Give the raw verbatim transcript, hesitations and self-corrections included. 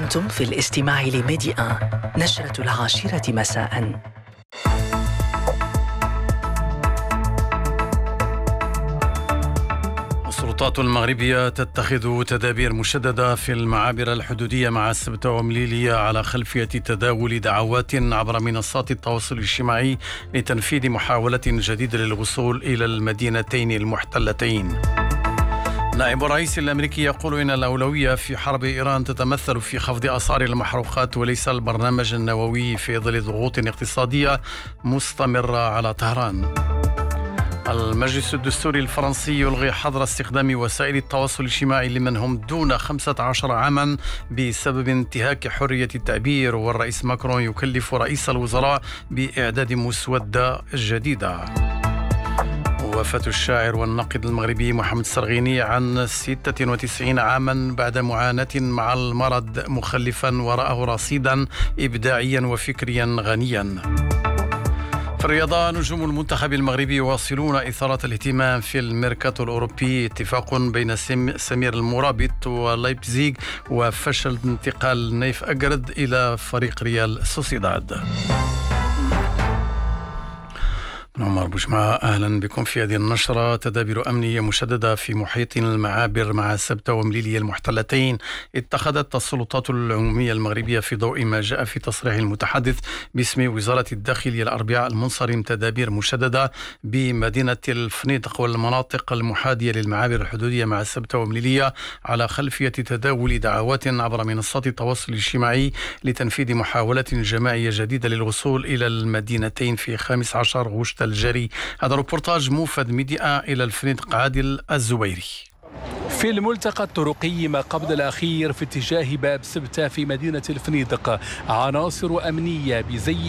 أنتم في الاستماع لميديا نشرة العاشرة مساء. السلطات المغربية تتخذ تدابير مشددة في المعابر الحدودية مع سبتة ومليلية على خلفية تداول دعوات عبر منصات التواصل الاجتماعي لتنفيذ محاولة جديدة للوصول إلى المدينتين المحتلتين. نائب الرئيس الأمريكي يقول إن الأولوية في حرب إيران تتمثل في خفض أسعار المحروقات وليس البرنامج النووي في ظل ضغوط اقتصادية مستمرة على طهران. المجلس الدستوري الفرنسي يلغي حظر استخدام وسائل التواصل الاجتماعي لمن هم دون خمسة عشر عاما بسبب انتهاك حرية التعبير، والرئيس ماكرون يكلف رئيس الوزراء بإعداد مسودة جديدة. وفاة الشاعر والناقد المغربي محمد السرغيني عن ستة وتسعين عاما بعد معاناة مع المرض، مخلفا وراءه رصيدا إبداعيا وفكريا غنيا. في الرياضة، نجوم المنتخب المغربي يواصلون إثارة الاهتمام في الميركاتو الأوروبي. اتفاق بين سمير المرابط ولايبزيغ وفشل انتقال نايف أجرد إلى فريق ريال سوسيداد. عمر بوجمعة، أهلا بكم في هذه النشرة. تدابير أمنية مشددة في محيط المعابر مع سبتة ومليلية المحتلتين اتخذت السلطات العمومية المغربية في ضوء ما جاء في تصريح المتحدث باسم وزارة الداخلية الأربعاء المنصرم تدابير مشددة بمدينة الفنيدق والمناطق المحاذية للمعابر الحدودية مع سبتة ومليلية على خلفية تداول دعوات عبر منصات التواصل الاجتماعي لتنفيذ محاولة جماعية جديدة للوصول إلى المدينتين في خامس عشر غشت الجري. هذا روبورتاج موفد ميديا إلى الفنيدق عادل الزبيري. في الملتقى الطرقي ما قبل الأخير في اتجاه باب سبتة في مدينة الفنيدق عناصر أمنية بزي